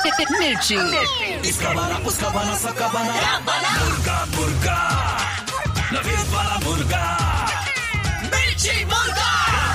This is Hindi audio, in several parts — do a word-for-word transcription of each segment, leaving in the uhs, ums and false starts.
मिर्ची। इसका बना, उसका बना, सबका बना, मुर्गा मुर्गा, नवीद वाला मुर्गा, मिर्ची मुर्गा।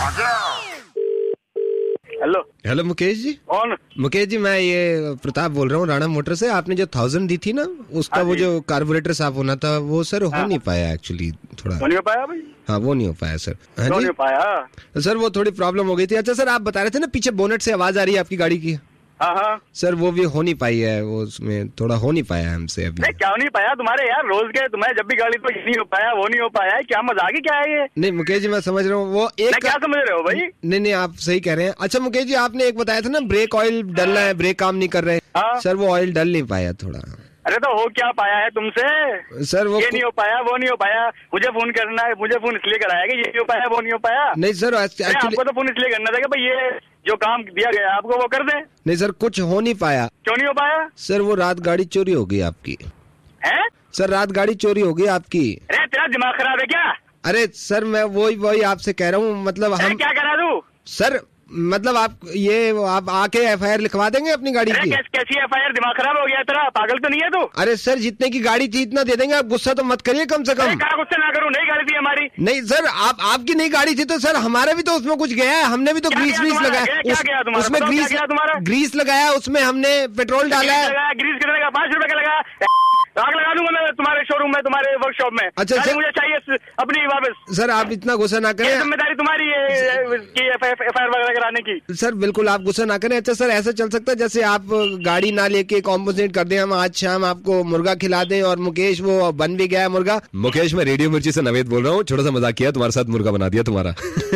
Hello hello Mukesh ji. कौन? मुकेश जी मैं ये प्रताप बोल रहा हूँ राणा मोटर से। आपने जो थाउजेंड दी थी ना उसका वो जो कार्बोरेटर साफ होना था वो सर हो नहीं पाया एक्चुअली थोड़ा। वो नहीं हो पाया भाई? हाँ वो नहीं हो पाया सर। हाँ नहीं जी हो पाया सर वो थोड़ी प्रॉब्लम हो गई थी। अच्छा सर आप बता रहे थे ना पीछे बोनेट से आवाज आ रही है आपकी गाड़ी की। हाँ हाँ सर वो भी हो नहीं पाई है, वो उसमें थोड़ा हो नहीं पाया हमसे अभी। नहीं क्या नहीं पाया तुम्हारे यार, रोज के तुम्हें जब भी गाड़ी तो ये नहीं हो पाया वो नहीं हो पाया है, क्या मजाक ही क्या है ये? नहीं मुकेश जी मैं समझ रहा हूँ वो एक क्या समझ रहे हो भाई? नहीं नहीं आप सही कह रहे हैं। अच्छा मुकेश जी आपने एक बताया था ना ब्रेक ऑयल डलना है, ब्रेक काम नहीं कर रहे। हाँ? सर वो ऑयल डल नहीं पाया थोड़ा। अरे तो हो क्या पाया है तुमसे? सर वो ये नहीं हो पाया वो नहीं हो पाया, मुझे फोन करना है, मुझे फोन इसलिए कराया कि ये नहीं हो पाया वो नहीं हो पाया। नहीं सर एक्चुअली आपको तो फोन इसलिए करना था कि भाई ये जो काम दिया गया आपको वो कर दे। नहीं सर कुछ हो नहीं पाया। क्यों नहीं हो पाया? सर वो रात गाड़ी चोरी हो गई आपकी। है सर रात गाड़ी चोरी हो गई आपकी। अरे तेरा दिमाग खराब है क्या? अरे सर मैं वही वही आपसे कह रहा हूँ मतलब हम क्या करा दूं? सर मतलब आप ये आप आके एफ आई आर लिखवा देंगे अपनी गाड़ी की। कैस, कैसी एफ आई आर? दिमाग खराब हो गया तेरा, पागल तो नहीं है तू? अरे सर जितने की गाड़ी थी इतना दे देंगे, आप गुस्सा तो मत करिए कम से कम। क्या गुस्सा ना करूं, नई गाड़ी थी हमारी। नहीं सर आप आपकी नई गाड़ी थी तो सर हमारा भी तो उसमें कुछ गया है, हमने भी तो ग्रीस व्रीस लगाया उसमें, ग्रीस ग्रीस लगाया उसमें, हमने पेट्रोल डाला है। ग्रीस कितने का? पाँच रुपए का लगा। आग लगा दूंगा मैं तुम्हारे शोरूम में, तुम्हारे वर्कशॉप में। अच्छा सर मुझे चाहिए अपनी वापस। सर आप इतना गुस्सा ना करें, जिम्मेदारी तुम्हारी है की एफ आई आर वगैरह कराने की। सर बिल्कुल आप गुस्सा ना करें। अच्छा सर ऐसा चल सकता है जैसे आप गाड़ी ना लेके कॉम्पोजिट कर दें, हम आज शाम आपको मुर्गा खिला दें और मुकेश वो बन भी गया मुर्गा। मुकेश मैं रेडियो मिर्ची से नवेद बोल रहा हूँ, छोटा सा मजाक किया, तुम्हारे साथ मुर्गा बना दिया तुम्हारा।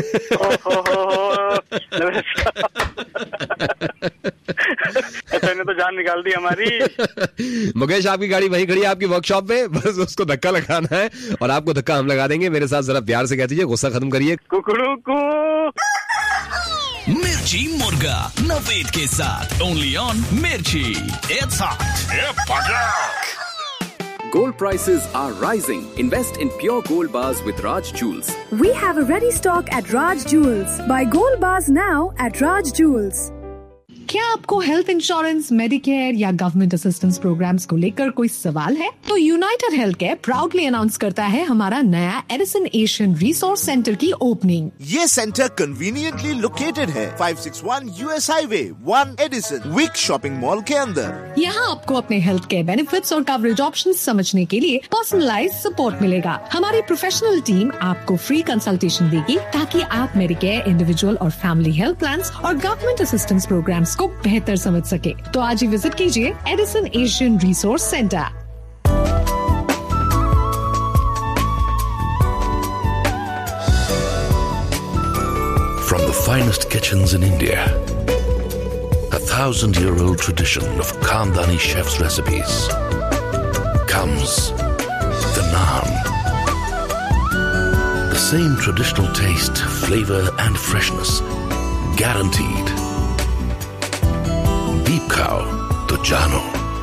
तो जान निकाल दी हमारी। मुकेश आपकी गाड़ी वहीं खड़ी है आपकी वर्कशॉप पे, बस उसको धक्का लगाना है और आपको धक्का हम लगा देंगे। मेरे साथ जरा प्यार से कह दीजिए, गुस्सा खत्म करिए। कुकड़ू कू मिर्ची मुर्गा नवेद के साथ ओनली ऑन मिर्ची। It's hot. Gold prices are rising. Invest in pure gold bars with Raj Jewels. We have a ready stock at Raj Jewels. Buy gold bars now at Raj Jewels. क्या आपको हेल्थ इंश्योरेंस, मेडिकेयर या गवर्नमेंट असिस्टेंस प्रोग्राम्स को लेकर कोई सवाल है? तो United health care proudly announce करता है हमारा नया एडिसन एशियन रिसोर्स सेंटर की ओपनिंग। ये सेंटर कन्वीनियंटली लोकेटेड है five six one US highway one Edison week shopping mall के अंदर। यहाँ आपको अपने हेल्थ केयर बेनिफिट्स और कवरेज ऑप्शंस समझने के लिए पर्सनलाइज्ड सपोर्ट मिलेगा। हमारी प्रोफेशनल टीम आपको फ्री कंसल्टेशन देगी ताकि आप मेडिकेयर, इंडिविजुअल और फैमिली हेल्थ प्लान्स और गवर्नमेंट असिस्टेंस प्रोग्राम्स को बेहतर समझ सके। तो आज ही विजिट कीजिए Edison Asian resource centre. From the finest kitchens in India, a thousand-year-old tradition of Khandani chefs' recipes, comes the naan. The same traditional taste, flavor and freshness, guaranteed. Deep खाओ तो जानो।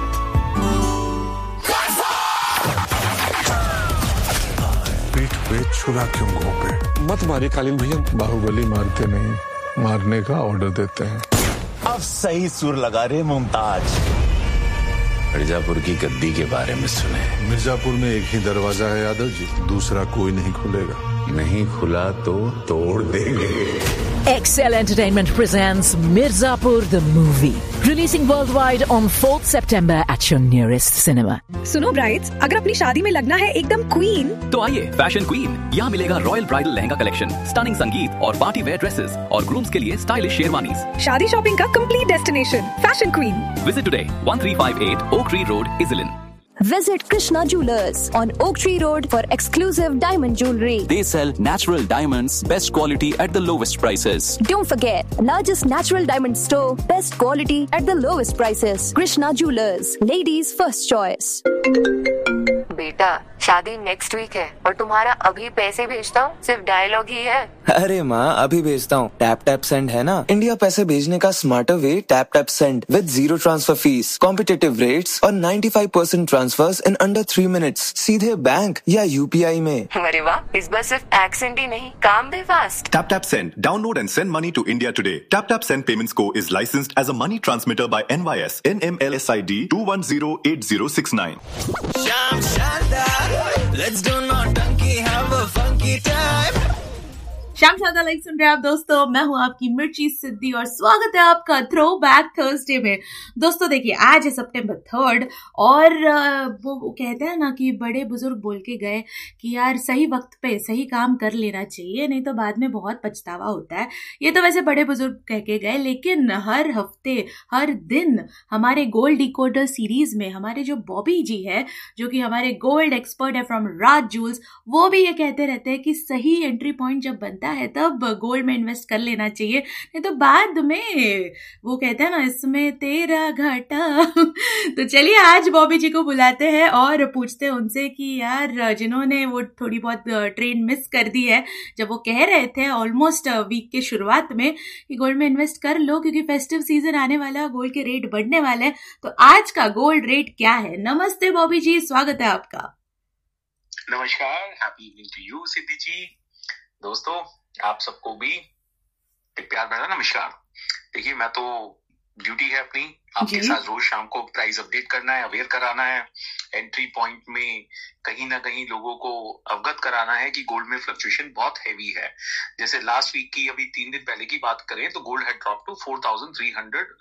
पीठ पे छुरा क्यों घोंपे? मत मारिए कालीन भैया, बाहुबली मारते नहीं, मारने का ऑर्डर देते हैं। अब सही सुर लगा रहे मुमताज। मिर्जापुर की गद्दी के बारे में सुने। मिर्जापुर में एक ही दरवाजा है यादव जी, दूसरा कोई नहीं खुलेगा। नहीं खुला तो तोड़ देंगे। Excel Entertainment presents Mirzapur the movie, releasing worldwide on fourth September at your nearest cinema. सुनो ब्राइड्स, अगर अपनी शादी में लगना है एकदम क्वीन, तो आइए फैशन क्वीन। यहाँ मिलेगा royal bridal lehenga collection, stunning संगीत और पार्टी वेयर ड्रेसेस और ग्रूम्स के लिए स्टाइलिश शेरवानीज। शादी शॉपिंग का complete destination fashion queen. Visit today, one three five eight Oak Tree Road, Iselin. Visit Krishna Jewelers on Oak Tree Road for exclusive diamond jewelry. They sell natural diamonds, best quality at the lowest prices. Don't forget, largest natural diamond store, best quality at the lowest prices. Krishna Jewelers, ladies' first choice. बेटा शादी नेक्स्ट वीक है और तुम्हारा अभी पैसे भेजता हूँ सिर्फ डायलॉग ही है। अरे माँ अभी भेजता हूँ। टैप टैप सेंड है ना, इंडिया पैसे भेजने का smarter way. Tap tap send with zero transfer fees, competitive rates और पचानवे percent transverse in under three minutes सीधे बैंक या यूपीआई में। अरे वाह, इस बार सिर्फ एक्सेंट ही नहीं, काम भी fast. Tap Tap Send. Download and send money to India today. Tap Tap Send Payments Co. is licensed as a money transmitter by N Y S N M L S I D two one zero eight zero six nine. Sham Shanda, let's do not donkey, have a funky time. शाम शादा लाइक सुन रहे हैं आप दोस्तों, मैं हूं आपकी मिर्ची सिद्धि और स्वागत है आपका थ्रो बैक थर्सडे में। दोस्तों देखिए, आज है सितंबर थर्ड और वो कहते हैं ना कि बड़े बुजुर्ग बोल के गए कि यार सही वक्त पे सही काम कर लेना चाहिए, नहीं तो बाद में बहुत पछतावा होता है। ये तो वैसे बड़े बुजुर्ग कह के गए, लेकिन हर हफ्ते हर दिन हमारे गोल्ड डिकोडर सीरीज में हमारे जो बॉबी जी है, जो कि हमारे गोल्ड एक्सपर्ट है फ्रॉम राज जूल्स, वो भी ये कहते रहते हैं कि सही एंट्री पॉइंट जब बनता है तब गोल्ड में इन्वेस्ट कर लेना चाहिए, नहीं तो बाद में वो कहते हैं ना इसमें तेरा घाटा। तो चलिए आज बॉबी जी को बुलाते हैं और पूछते हैं उनसे कि यार जिन्होंने वो थोड़ी बहुत ट्रेन मिस कर दी है, जब वो कह रहे थे ऑलमोस्ट वीक के शुरुआत में कि गोल्ड में इन्वेस्ट कर लो क्योंकि फेस्टिव सीजन आने वाला, गोल्ड के रेट बढ़ने वाले हैं, तो आज का गोल्ड रेट क्या है? नमस्ते बॉबी जी, स्वागत है आपका। नमस्कार, हैप्पी इवनिंग टू यू सिद्धि जी। दोस्तों आप सबको भी एक प्यार भरा नमस्कार। देखिए, मैं तो ड्यूटी है अपनी आपके साथ रोज शाम को प्राइस अपडेट करना है, अवेयर कराना है, एंट्री पॉइंट में कहीं ना कहीं लोगों को अवगत कराना है कि गोल्ड में फ्लक्चुएशन बहुत हैवी है। जैसे लास्ट वीक की अभी तीन दिन पहले की बात करें तो gold had drop to four thousand three hundred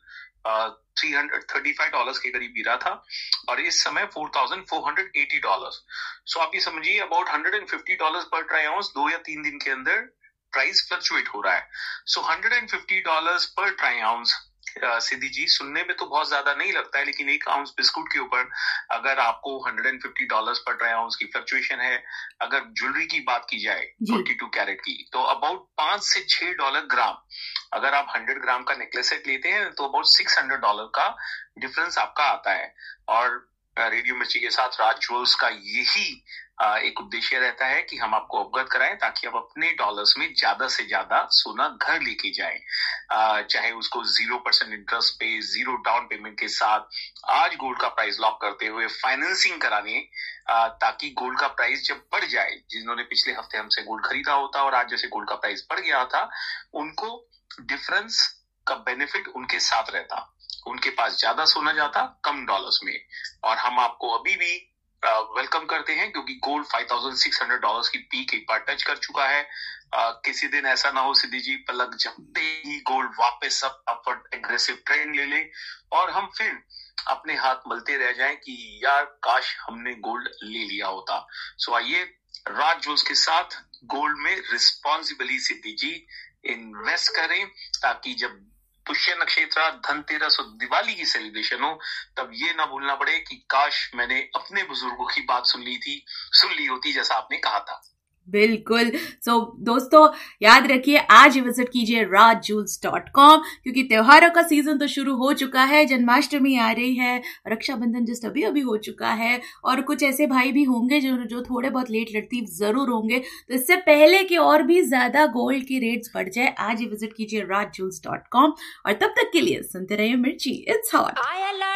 three hundred thirty five dollar के करीब गिरा था और इस समय four thousand four hundred eighty dollar. सो आप ये समझिए अबाउट हंड्रेड फिफ्टी डॉलर पर ट्राई आउंस दो या तीन दिन के अंदर प्राइस फ्लक्चुएट हो रहा है। सो हंड्रेड फिफ्टी डॉलर पर ट्राई आउंस सिद्धि जी सुनने में तो बहुत ज्यादा नहीं लगता है, लेकिन एक आउंस बिस्कुट के ऊपर अगर आपको हंड्रेड फिफ्टी डॉलर पर ट्राई आउंस की फ्लक्चुएशन है, अगर ज्वेलरी की बात की जाए ट्वेंटी टू कैरेट की, तो अबाउट पांच से छह डॉलर ग्राम। अगर आप हंड्रेड ग्राम का नेकलेस सेट लेते हैं तो अबाउट सिक्स हंड्रेड डॉलर का डिफरेंस आपका आता है। और रेडियो मिर्ची के साथ राज ज्वेल्स का यही एक उद्देश्य रहता है कि हम आपको अवगत कराएं ताकि आप अपने डॉलर्स में ज्यादा से ज्यादा सोना घर लेके जाएं, चाहे उसको जीरो परसेंट इंटरेस्ट पे, जीरो डाउन पेमेंट के साथ आज गोल्ड का प्राइस लॉक करते हुए फाइनेंसिंग कराने, ताकि गोल्ड का प्राइस जब बढ़ जाए, जिन्होंने पिछले हफ्ते हमसे गोल्ड खरीदा होता और आज जैसे गोल्ड का प्राइस बढ़ गया था, उनको डिफरेंस का बेनिफिट उनके साथ रहता, उनके पास ज्यादा सोना जाता कम डॉलर्स में। और हम आपको अभी भी वेलकम uh, करते हैं क्योंकि gold five thousand six hundred dollars की पीक एक बार टच कर चुका है। uh, किसी दिन ऐसा ना हो सिद्धि जी पलक झपकते ही गोल्ड वापस अप अपवर्ड एग्रेसिव ट्रेंड ले ले और हम फिर अपने हाथ मलते रह जाएं कि यार काश हमने गोल्ड ले लिया होता। सो आइए राज ज्वेल्स के साथ गोल्ड में रिस्पॉन्सिबली सिद्धि जी इन्वेस्ट करें, ताकि जब पुष्य नक्षत्र, धनतेरस और दिवाली की सेलिब्रेशन हो तब ये ना भूलना पड़े कि काश मैंने अपने बुजुर्गों की बात सुन ली थी सुन ली होती जैसा आपने कहा था। बिल्कुल। सो so, दोस्तों याद रखिए आज विजिट कीजिए राज जूल्स डॉट कॉम क्योंकि त्योहारों का सीजन तो शुरू हो चुका है, जन्माष्टमी आ रही है, रक्षाबंधन जस्ट अभी अभी हो चुका है और कुछ ऐसे भाई भी होंगे जो जो थोड़े बहुत लेट लतीफ जरूर होंगे। तो इससे पहले कि और भी ज्यादा गोल्ड के रेट्स बढ़ जाए, आज ही विजिट कीजिए राज जूल्स डॉट कॉम और तब तक के लिए सुनते रहिए मिर्ची, इट्स हॉट।